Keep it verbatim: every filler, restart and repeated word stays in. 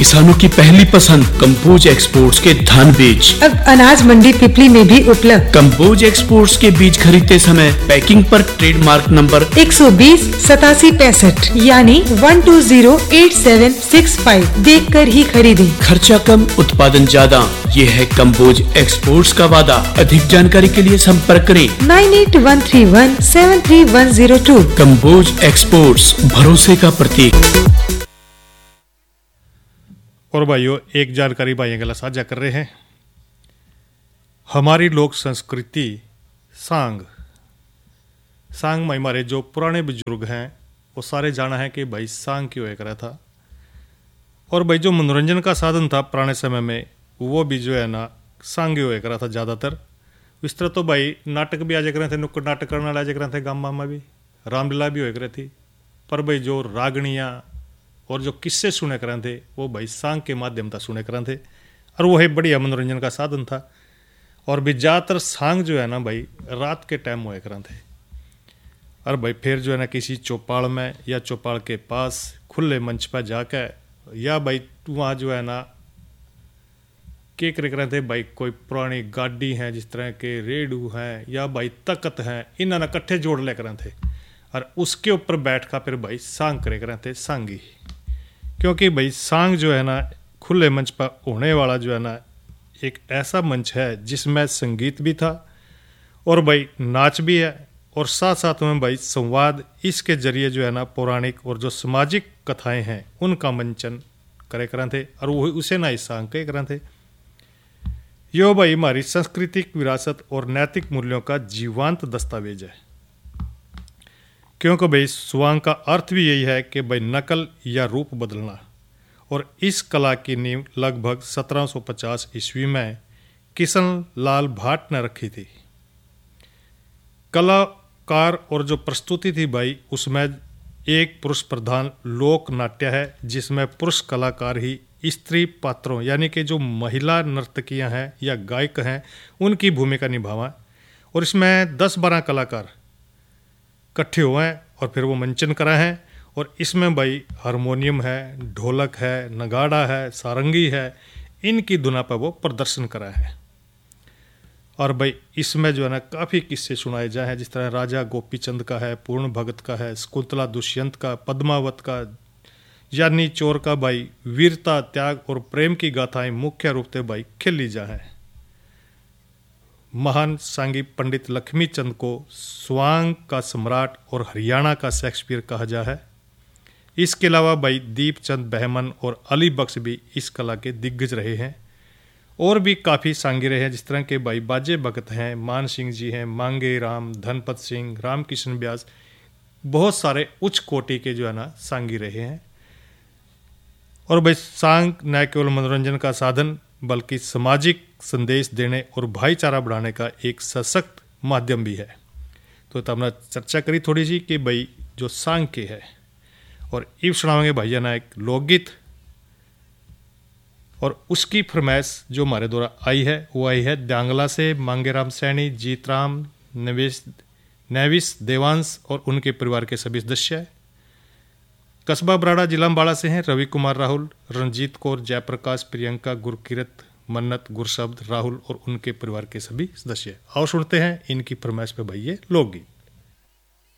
किसानों की पहली पसंद कंबोज एक्सपोर्ट्स के धान बीज अब अनाज मंडी पिपली में भी उपलब्ध। कंबोज एक्सपोर्ट्स के बीज खरीदते समय पैकिंग पर ट्रेडमार्क नंबर एक सौ बीस सतासी पैंसठ यानी one two zero eight seven six five देख कर ही खरीदें। खर्चा कम, उत्पादन ज्यादा, ये है कंबोज एक्सपोर्ट्स का वादा। अधिक जानकारी के लिए संपर्क करें nine eight one three one seven three one zero to. Kamboj exports, भरोसे का प्रतीक। और भाइयों, एक जानकारी भाइयों के लिए साझा कर रहे हैं। हमारी लोक संस्कृति सांग सांग में हमारे जो पुराने बुजुर्ग हैं वो सारे जाना है कि भाई सांग क्यों एक रहा था। और भाई जो मनोरंजन का साधन था पुराने समय में वो भी जो है ना सांग क्यों एक रहा था ज़्यादातर। इस तरह तो भाई नाटक भी आ जा रहे थे, नुक्कड़ नाटक करने वाले आ जा रहे थे, गाँव में भी रामलीला भी हो रही थी। पर भाई जो रागणियाँ और जो किस्से सुने कर थे वो भाई सांग के माध्यम था सुने कर थे। और वो है बढ़िया मनोरंजन का साधन था। और भी ज़्यादातर सांग जो है ना भाई रात के टाइम हुए कर थे। और भाई फिर जो है ना किसी चौपाल में या चौपाल के पास खुले मंच पर जाकर या भाई वहाँ जो है ना के कर रहे थे भाई कोई पुरानी गाड़ी हैं जिस तरह के रेडू हैं या भाई तकत हैं, इन्होंने इकट्ठे जोड़ ले कर थे और उसके ऊपर बैठ कर फिर भाई सांग करे कर थे सांगी। क्योंकि भाई सांग जो है ना खुले मंच पर होने वाला जो है ना एक ऐसा मंच है जिसमें संगीत भी था और भाई नाच भी है और साथ साथ में भाई संवाद, इसके जरिए जो है ना पौराणिक और जो सामाजिक कथाएं हैं उनका मंचन करे कर थे और वो उसे ना इस सांग के कर थे। यो भाई हमारी सांस्कृतिक विरासत और नैतिक मूल्यों का जीवंत दस्तावेज है। क्योंकि भाई स्वांग का अर्थ भी यही है कि भाई नकल या रूप बदलना। और इस कला की नींव लगभग सत्रह सौ पचास ईस्वी में किशन लाल भाट ने रखी थी। कलाकार और जो प्रस्तुति थी भाई उसमें एक पुरुष प्रधान लोक नाट्य है जिसमें पुरुष कलाकार ही स्त्री पात्रों यानी कि जो महिला नर्तकियां हैं या गायक हैं उनकी भूमिका निभावा। और इसमें दस बारह कलाकार इकट्ठे हुए हैं और फिर वो मंचन करा है। और इसमें भाई हारमोनियम है, ढोलक है, नगाड़ा है, सारंगी है, इनकी धुना पर वो प्रदर्शन करा है। और भाई इसमें जो है ना काफ़ी किस्से सुनाए जाए हैं जिस तरह राजा गोपीचंद का है, पूर्ण भगत का है, शकुंतला दुष्यंत का, पद्मावत का, यानी चोर का भाई वीरता, त्याग और प्रेम की गाथाएं मुख्य रूप से भाई खेली जा है। महान सांगी पंडित लक्ष्मी चंद को स्वांग का सम्राट और हरियाणा का शेक्सपियर कहा जा है। इसके अलावा भाई दीपचंद बहमन और अली बख्श भी इस कला के दिग्गज रहे हैं। और भी काफ़ी सांगी रहे हैं जिस तरह के भाई बाजे भगत हैं, मान सिंह जी हैं, मांगे राम, धनपत सिंह, रामकिशन व्यास, बहुत सारे उच्च कोटि के जो है ना सांगी रहे हैं। और भाई सांग न केवल मनोरंजन का साधन बल्कि सामाजिक संदेश देने और भाईचारा बढ़ाने का एक सशक्त माध्यम भी है। तो हमने चर्चा करी थोड़ी सी कि भाई जो सांग के है। और इव सुनाएंगे भैया ना एक लोकगीत और उसकी फरमाइश जो हमारे द्वारा आई है वो आई है डांगला से मांगेराम सैनी, जीतराम, नवेश नैविश देवांश और उनके परिवार के सभी सदस्य। कस्बा बराड़ा जिला अम्बाड़ा से हैं रवि कुमार राहुल, रंजीत कौर, जयप्रकाश, प्रियंका, गुरकीरत, मन्नत, गुरशब्द, राहुल और उनके परिवार के सभी सदस्य। आओ सुनते हैं इनकी फरमाइश पे भाई ये लोकगीत।